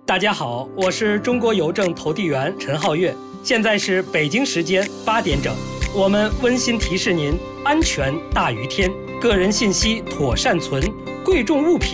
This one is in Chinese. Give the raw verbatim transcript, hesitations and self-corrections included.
大家好，我是中国邮政投递员陈浩月，现在是北京时间八点整。我们温馨提示您：安全大于天，个人信息妥善存，贵重物品